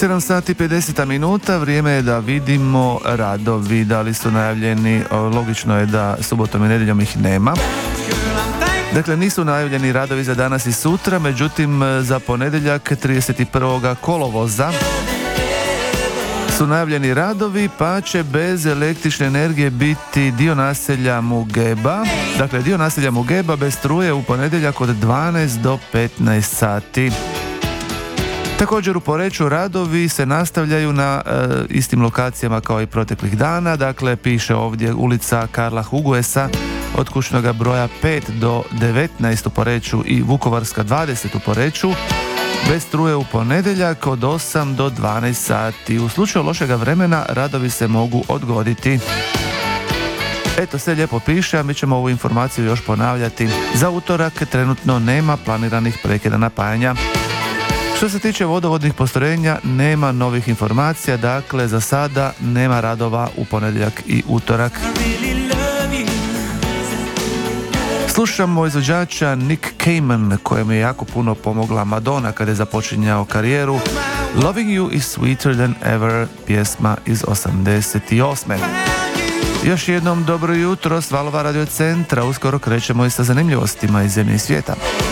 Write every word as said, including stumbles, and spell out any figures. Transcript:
sedam sati pedeset minuta, vrijeme je da vidimo radovi, da li su najavljeni. Logično je da subotom i nedjeljom ih nema. Dakle, nisu najavljeni radovi za danas i sutra, međutim za ponedjeljak trideset prvog kolovoza su najavljeni radovi, pa će bez električne energije biti dio naselja Mugeba. Dakle, dio naselja Mugeba bez struje u ponedjeljak od dvanaest do petnaest sati. Također u Poreču radovi se nastavljaju na e, istim lokacijama kao i proteklih dana. Dakle, piše ovdje ulica Karla Huguesa od kućnoga broja pet do devetnaest u Poreču i Vukovarska dvadeset u Poreču. Bez struje u ponedjeljak od osam do dvanaest sati. U slučaju lošega vremena radovi se mogu odgoditi. Eto, sve lijepo piše, a mi ćemo ovu informaciju još ponavljati. Za utorak trenutno nema planiranih prekida napajanja. Što se tiče vodovodnih postrojenja, nema novih informacija, dakle za sada nema radova u ponedjeljak i utorak. Slušamo izvođača Nick Cayman, kojem je jako puno pomogla Madonna kada je započinjao karijeru. Loving You is Sweeter Than Ever, pjesma iz osamdeset osme. Još jednom dobro jutro s valova Radio Centra, uskoro krećemo i sa zanimljivostima iz zemlje i svijeta.